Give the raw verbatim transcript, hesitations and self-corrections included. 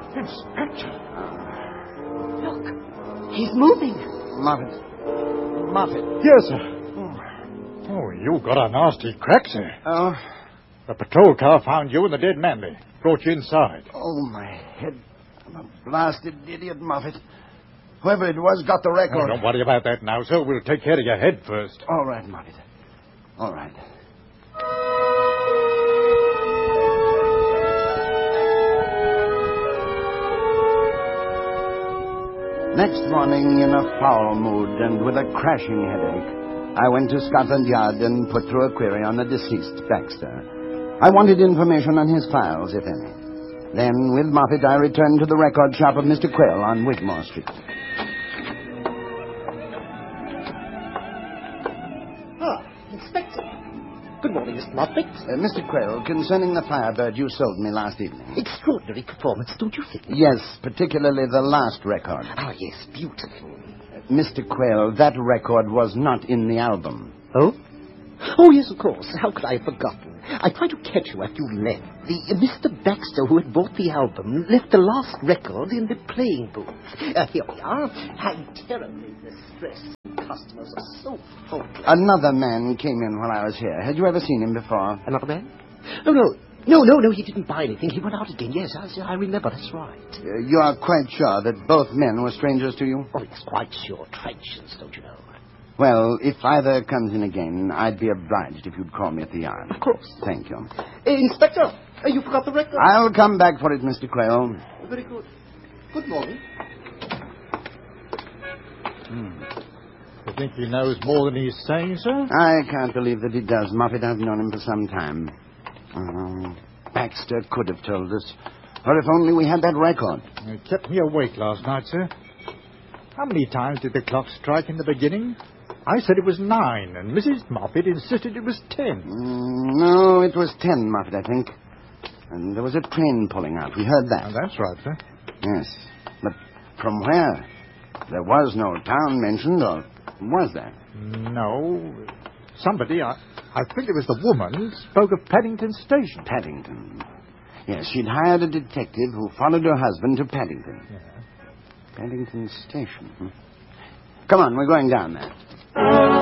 Inspector! Look, he's moving. Moffat. Moffat. Yes, sir. Oh, you got a nasty crack, sir. Oh? The patrol car found you and the dead man there. Brought you inside. Oh, my head. I'm a blasted idiot, Moffat. Whoever it was got the record. Oh, don't worry about that now, sir. We'll take care of your head first. All right, Moffat. All right. Next morning, in a foul mood and with a crashing headache, I went to Scotland Yard and put through a query on the deceased Baxter. I wanted information on his files, if any. Then, with Moffat, I returned to the record shop of Mister Quayle on Wigmore Street. Ah, Inspector. Good morning, Mister Moffat. Uh, Mister Quayle, concerning the Firebird you sold me last evening. Extraordinary performance, don't you think? Yes, particularly the last record. Ah, yes, beautiful. Uh, Mister Quayle, that record was not in the album. Oh? Oh, yes, of course. How could I have forgotten? I tried to catch you after you left. The uh, Mister Baxter, who had bought the album, left the last record in the playing booth. Uh, here we are. I'm terribly distressed. Customers are so faultless. Another man came in while I was here. Had you ever seen him before? Another man? Oh, no. No, no, no, he didn't buy anything. He went out again. Yes, I, I remember. That's right. Uh, you are quite sure that both men were strangers to you? Oh, yes, quite sure. Trenchers, don't you know? Well, if either comes in again, I'd be obliged if you'd call me at the yard. Of course. Thank you. Uh, Inspector, uh, you forgot the record. I'll come back for it, Mister Quayle. Very good. Good morning. Hmm. You think he knows more than he's saying, sir? I can't believe that he does, Moffat. I've known him for some time. Oh, Baxter could have told us. Or if only we had that record. It kept me awake last night, sir. How many times did the clock strike in the beginning? I said it was nine, and Missus Moffat insisted it was ten. Mm, no, it was ten, Moffat, I think. And there was a train pulling out. We heard that. Oh, that's right, sir. Yes. But from where? There was no town mentioned, or was there? No. Somebody, I, I think it was the woman, spoke of Paddington Station. Paddington. Yes, she'd hired a detective who followed her husband to Paddington. Yeah. Paddington Station. Hmm? Come on, we're going down there.